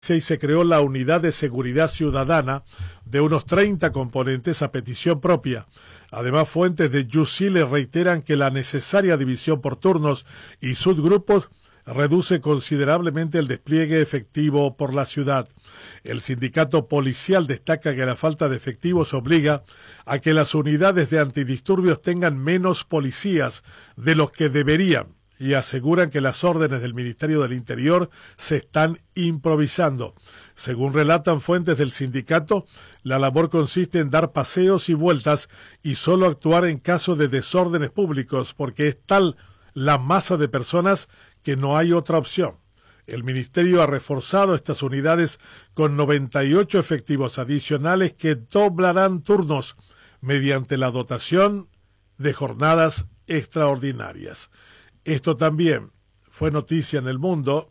y se creó la Unidad de Seguridad Ciudadana de unos 30 componentes a petición propia. Además, fuentes de Yusile reiteran que la necesaria división por turnos y subgrupos reduce considerablemente el despliegue efectivo por la ciudad. El sindicato policial destaca que la falta de efectivos obliga a que las unidades de antidisturbios tengan menos policías de los que deberían y aseguran que las órdenes del Ministerio del Interior se están improvisando. Según relatan fuentes del sindicato, la labor consiste en dar paseos y vueltas y solo actuar en caso de desórdenes públicos, porque es tal la masa de personas que no hay otra opción. El Ministerio ha reforzado estas unidades con 98 efectivos adicionales que doblarán turnos mediante la dotación de jornadas extraordinarias. Esto también fue noticia en el mundo.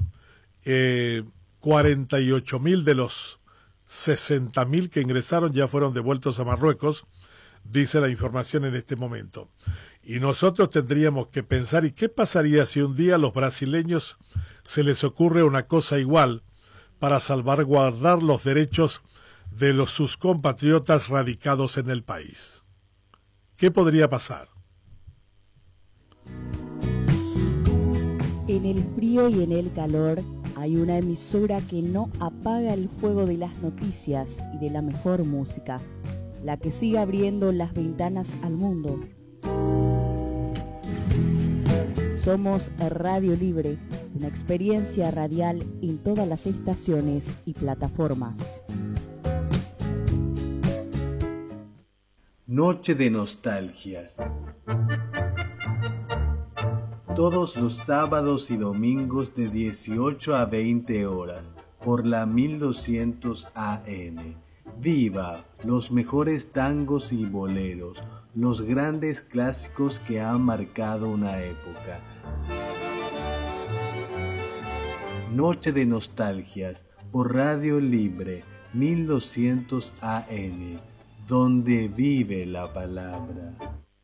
48.000 de los 60.000 que ingresaron ya fueron devueltos a Marruecos, dice la información en este momento. Y nosotros tendríamos que pensar, ¿y qué pasaría si un día a los brasileños se les ocurre una cosa igual para salvaguardar los derechos de sus compatriotas radicados en el país? ¿Qué podría pasar? En el frío y en el calor hay una emisora que no apaga el fuego de las noticias y de la mejor música, la que sigue abriendo las ventanas al mundo. Somos Radio Libre, una experiencia radial en todas las estaciones y plataformas. Noche de nostalgias. Todos los sábados y domingos de 18 a 20 horas por la 1200 AM. Viva los mejores tangos y boleros, los grandes clásicos que han marcado una época. Noche de nostalgias por Radio Libre 1200 AM, donde vive la palabra.